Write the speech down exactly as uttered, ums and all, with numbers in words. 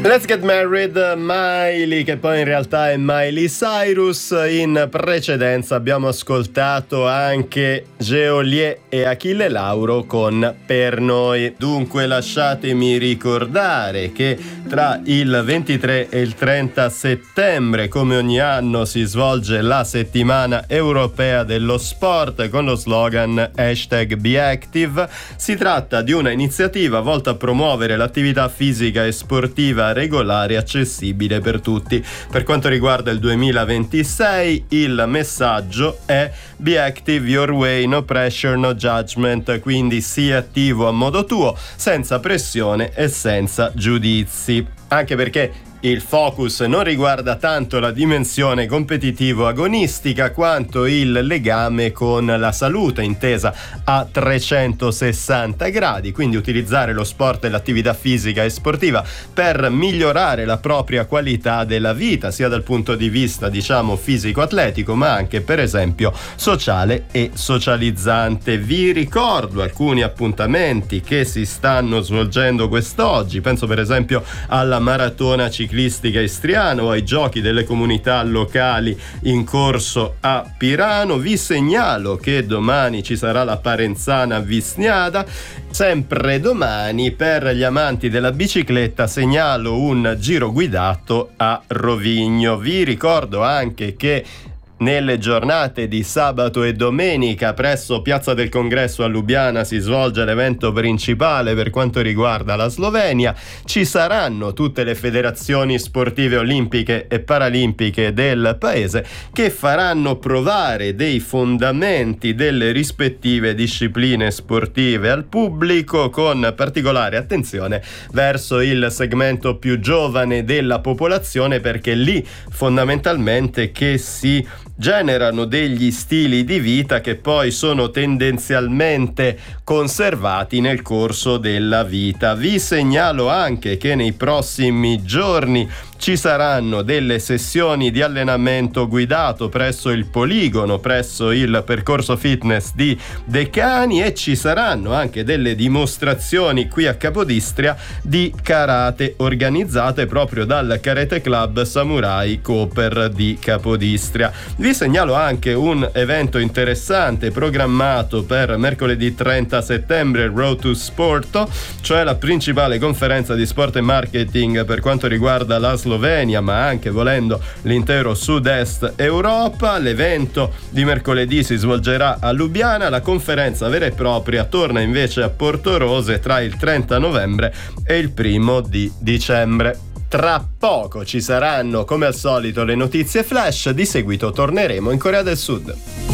Let's Get Married, Miley, che poi in realtà è Miley Cyrus. In precedenza abbiamo ascoltato anche Geolier e Achille Lauro con Per Noi. Dunque lasciatemi ricordare che tra il ventitré e il trenta settembre, come ogni anno, si svolge la settimana europea dello sport con lo slogan hashtag BeActive. Si tratta di una iniziativa volta a promuovere l'attività fisica e sportiva regolare e accessibile per tutti. Per quanto riguarda il duemilaventisei, il messaggio è Be active your way, no pressure, no judgment, quindi sii attivo a modo tuo, senza pressione e senza giudizi. Anche perché il focus non riguarda tanto la dimensione competitivo-agonistica quanto il legame con la salute intesa a trecentosessanta gradi, quindi utilizzare lo sport e l'attività fisica e sportiva per migliorare la propria qualità della vita, sia dal punto di vista diciamo fisico-atletico ma anche per esempio sociale e socializzante. Vi ricordo alcuni appuntamenti che si stanno svolgendo quest'oggi, penso per esempio alla maratona ciclistica istriana o ai giochi delle comunità locali in corso a Pirano. Vi segnalo che domani ci sarà la Parenzana Visniada. Sempre domani, per gli amanti della bicicletta, segnalo un giro guidato a Rovigno. Vi ricordo anche che nelle giornate di sabato e domenica presso Piazza del Congresso a Lubiana si svolge l'evento principale per quanto riguarda la Slovenia. Ci saranno tutte le federazioni sportive olimpiche e paralimpiche del paese che faranno provare dei fondamenti delle rispettive discipline sportive al pubblico, con particolare attenzione verso il segmento più giovane della popolazione, perché lì fondamentalmente che si generano degli stili di vita che poi sono tendenzialmente conservati nel corso della vita. Vi segnalo anche che nei prossimi giorni ci saranno delle sessioni di allenamento guidato presso il poligono, presso il percorso fitness di Decani, e ci saranno anche delle dimostrazioni qui a Capodistria di karate organizzate proprio dal Karate Club Samurai Cooper di Capodistria. Vi segnalo anche un evento interessante programmato per mercoledì trenta settembre, Road to Sporto, cioè la principale conferenza di sport e marketing per quanto riguarda la Slovenia, ma anche volendo l'intero sud-est Europa. L'evento di mercoledì si svolgerà a Lubiana, la conferenza vera e propria torna invece a Portorose tra il trenta novembre e il primo di dicembre. Tra poco ci saranno come al solito le notizie flash, di seguito torneremo in Corea del Sud.